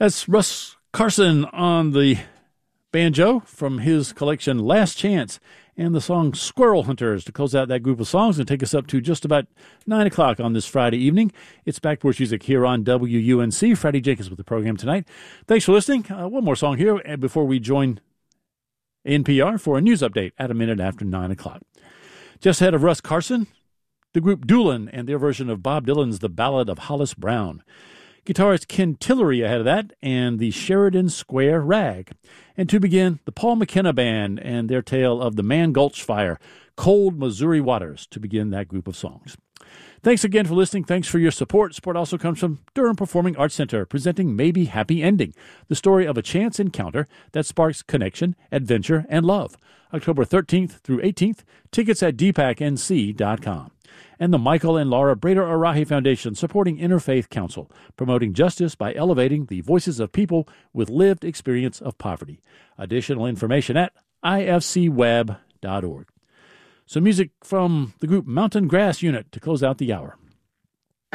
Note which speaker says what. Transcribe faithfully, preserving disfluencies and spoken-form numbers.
Speaker 1: That's Russ Carson on the banjo from his collection Last Chance, and the song Squirrel Hunters to close out that group of songs and take us up to just about nine o'clock on this Friday evening. It's Back Porch Music here on W U N C. Freddie Jenkins with the program tonight. Thanks for listening. Uh, one more song here before we join N P R for a news update at a minute after nine o'clock. Just ahead of Russ Carson, the group Doolin and their version of Bob Dylan's The Ballad of Hollis Brown. Guitarist Ken Tillery ahead of that, and the Sheridan Square Rag. And to begin, the Paul McKenna Band and their tale of the Man Gulch Fire, Cold Missouri Waters, to begin that group of songs. Thanks again for listening. Thanks for your support. Support also comes from Durham Performing Arts Center, presenting Maybe Happy Ending, the story of a chance encounter that sparks connection, adventure, and love. October thirteenth through eighteenth, tickets at d pac n c dot com. And the Michael and Laura Brader Arahi Foundation, supporting Interfaith Council, promoting justice by elevating the voices of people with lived experience of poverty. Additional information at i f c web dot org. Some music from the group Mountain Grass Unit to close out the hour.